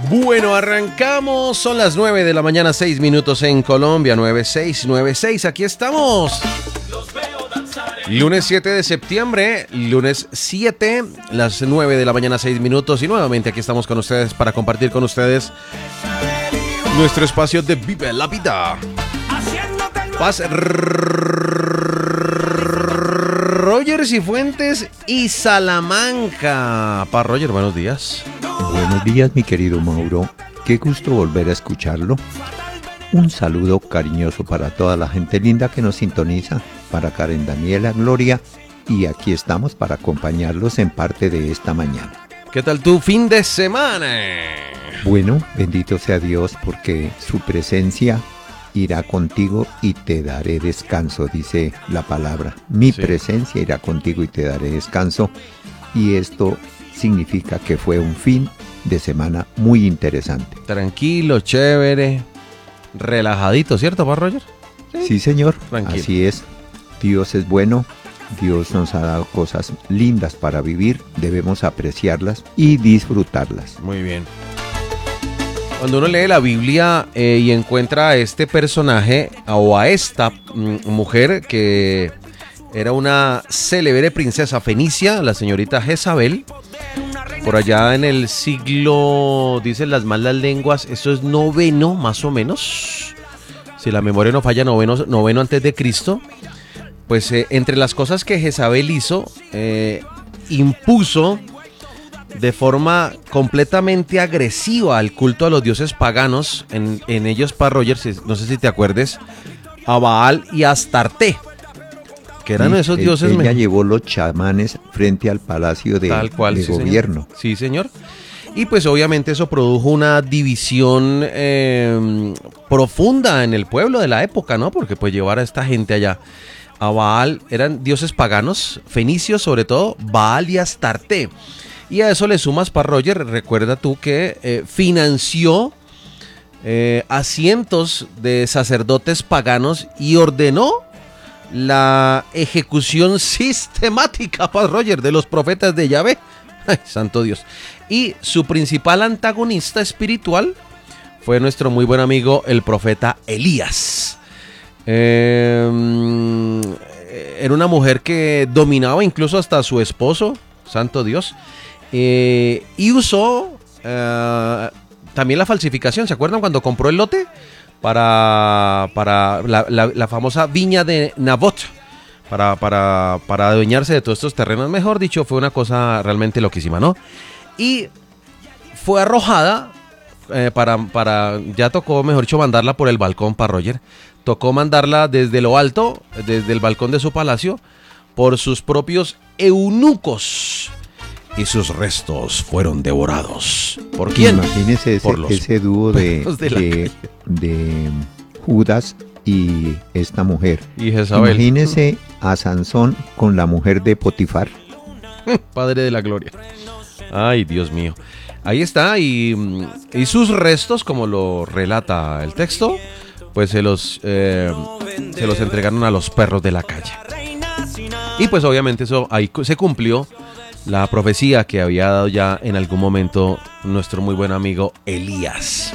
Bueno, arrancamos, son las 9 de la mañana, 6 minutos en Colombia, 9696, aquí estamos. Lunes 7 de septiembre, lunes 7, las 9 de la mañana, 6 minutos, y nuevamente aquí estamos con ustedes para compartir con ustedes nuestro espacio de Vive la Vida. Paz, Rogers y Fuentes y Salamanca. Paz Roger, buenos días. Buenos días, mi querido Mauro. Qué gusto volver a escucharlo. Un saludo cariñoso para toda la gente linda que nos sintoniza, para Karen, Daniela, Gloria, y aquí estamos para acompañarlos en parte de esta mañana. ¿Qué tal tu fin de semana? Bueno, bendito sea Dios, porque su presencia irá contigo y te daré descanso, dice la palabra. Mi presencia irá contigo y te daré descanso. Y esto significa que fue un fin de semana muy interesante. Tranquilo, chévere, relajadito, ¿cierto, Paz Roger? Sí, señor. Tranquilo. Así es. Dios es bueno. Dios nos ha dado cosas lindas para vivir. Debemos apreciarlas y disfrutarlas. Muy bien. Cuando uno lee la Biblia y encuentra a este personaje o a esta mujer que era una célebre princesa fenicia, la señorita Jezabel, por allá en el siglo, dicen las malas lenguas, eso es noveno más o menos, si la memoria no falla, noveno antes de Cristo, pues entre las cosas que Jezabel hizo, impuso de forma completamente agresiva al culto a los dioses paganos, en ellos, Paz Roger, no sé si te acuerdes, a Baal y a Astarte, que eran esos dioses. Ella llevó los chamanes frente al palacio de gobierno. Señor. Sí, señor. Y pues obviamente eso produjo una división profunda en el pueblo de la época, ¿no? Porque pues llevar a esta gente allá a Baal, eran dioses paganos, fenicios sobre todo, Baal y Astarte. Y a eso le sumas, Paz Roger, recuerda tú que financió a cientos de sacerdotes paganos y ordenó la ejecución sistemática, Paz Roger, de los profetas de Yahvé. Ay, santo Dios. Y su principal antagonista espiritual fue nuestro muy buen amigo, el profeta Elías. Era una mujer que dominaba incluso hasta a su esposo, santo Dios. Y usó también la falsificación. ¿Se acuerdan cuando compró el lote para la famosa viña de Nabot? Para adueñarse de todos estos terrenos. Mejor dicho, fue una cosa realmente loquísima, ¿no? Y fue arrojada ya tocó, mejor dicho, mandarla por el balcón, Paz Roger. Tocó mandarla desde lo alto, desde el balcón de su palacio, por sus propios eunucos. Y sus restos fueron devorados. ¿Por quién? Imagínese ese dúo de Judas y esta mujer. Y Jezabel. Imagínese a Sansón con la mujer de Potifar. Padre de la gloria. Ay, Dios mío. Ahí está. Y sus restos, como lo relata el texto, pues se los entregaron a los perros de la calle. Y pues obviamente eso ahí se cumplió la profecía que había dado ya en algún momento nuestro muy buen amigo Elías.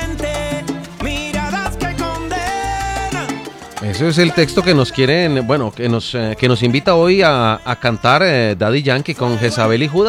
Ese es el texto que nos quieren, bueno, que nos invita hoy a cantar Daddy Yankee con Jezabel y Judas.